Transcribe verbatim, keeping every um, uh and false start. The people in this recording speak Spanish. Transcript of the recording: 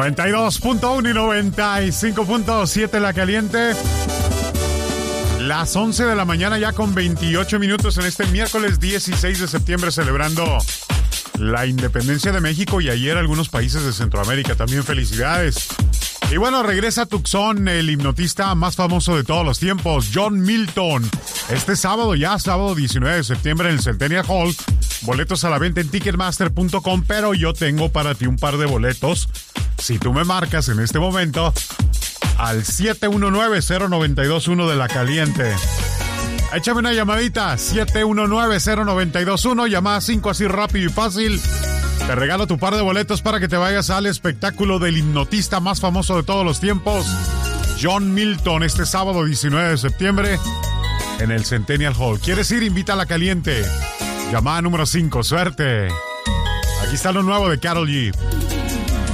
noventa y dos punto uno y noventa y cinco punto siete La Caliente. Las once de la mañana ya con veintiocho minutos en este miércoles dieciséis de septiembre, celebrando la independencia de México y ayer algunos países de Centroamérica. También felicidades. Y bueno, regresa a Tucson el hipnotista más famoso de todos los tiempos, John Milton. Este sábado, ya sábado diecinueve de septiembre en el Centennial Hall. Boletos a la venta en ticketmaster punto com, pero yo tengo para ti un par de boletos. Si tú me marcas en este momento al siete uno nueve, cero nueve dos uno de La Caliente. Échame una llamadita, siete uno nueve, cero nueve dos uno, llamada cinco, así rápido y fácil. Te regalo tu par de boletos para que te vayas al espectáculo del hipnotista más famoso de todos los tiempos, John Milton, este sábado diecinueve de septiembre en el Centennial Hall. ¿Quieres ir? Invita a La Caliente. Llamada número cinco, suerte. Aquí está lo nuevo de Karol G.